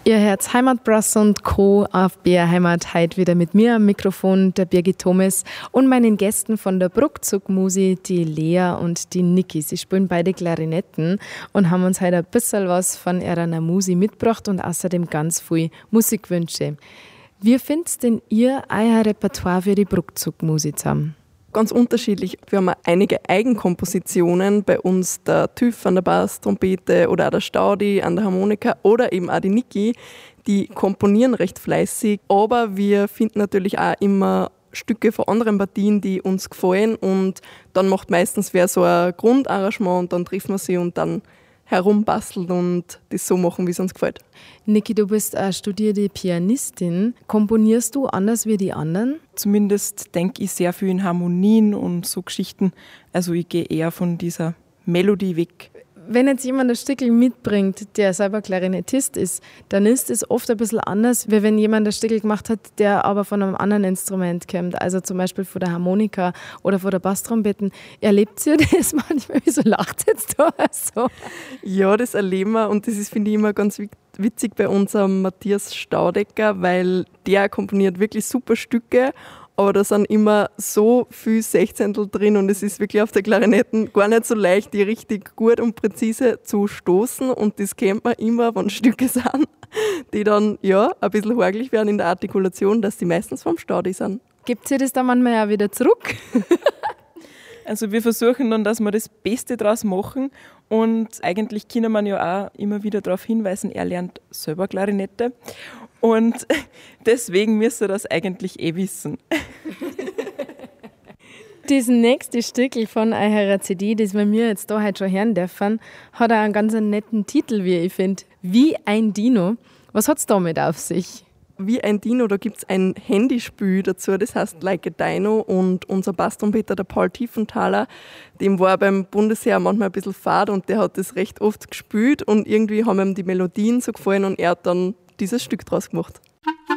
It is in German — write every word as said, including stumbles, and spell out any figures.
Ihr hört Heimatbrass und Co. auf B R Heimat. Heute wieder mit mir am Mikrofon, der Birgit Thomas, und meinen Gästen von der Bruckzug-Musi, die Lea und die Niki. Sie spielen beide Klarinetten und haben uns heute ein bisschen was von ihrer Musi mitgebracht und außerdem ganz viel Musikwünsche. Wie findet denn ihr euer Repertoire für die Bruckzug-Musi zusammen? Ganz unterschiedlich. Wir haben auch einige Eigenkompositionen, bei uns der TÜV an der Basstrompete oder auch der Staudi an der Harmonika oder eben auch die Niki, die komponieren recht fleißig, aber wir finden natürlich auch immer Stücke von anderen Partien, die uns gefallen, und dann macht meistens wer so ein Grundarrangement und dann trifft man sie und dann herumbasteln und das so machen, wie es uns gefällt. Niki, du bist eine studierte Pianistin. Komponierst du anders wie die anderen? Zumindest denke ich sehr viel in Harmonien und so Geschichten. Also ich gehe eher von dieser Melodie weg. Wenn jetzt jemand ein Stückel mitbringt, der selber Klarinettist ist, dann ist es oft ein bisschen anders, wie wenn jemand ein Stückel gemacht hat, der aber von einem anderen Instrument kommt. Also zum Beispiel von der Harmonika oder von der Basstrompeten. Erlebt ihr das manchmal? Wieso lacht ihr jetzt da so? Ja, das erleben wir, und das ist, finde ich, immer ganz witzig bei unserem Matthias Staudecker, weil der komponiert wirklich super Stücke. Aber da sind immer so viele Sechzehntel drin und es ist wirklich auf der Klarinetten gar nicht so leicht, die richtig gut und präzise zu stoßen. Und das kennt man immer, wenn Stücke sind, die dann ja ein bisschen horgelig werden in der Artikulation, dass die meistens vom Staudi sind. Gibt ihr das dann manchmal auch wieder zurück? Also wir versuchen dann, dass wir das Beste draus machen, und eigentlich kann man ja auch immer wieder darauf hinweisen, er lernt selber Klarinette und deswegen müsste er das eigentlich eh wissen. Das nächste Stückel von eurer C D, das wir mir jetzt da heute schon hören dürfen, hat auch einen ganz netten Titel, wie ich finde. Wie ein Dino. Was hat es damit auf sich? Wie ein Dino, da gibt es ein Handyspiel dazu, das heißt Like a Dino, und unser Basstrompeter, der Paul Tiefenthaler, dem war beim Bundesheer manchmal ein bisschen fad und der hat das recht oft gespielt und irgendwie haben ihm die Melodien so gefallen und er hat dann dieses Stück draus gemacht.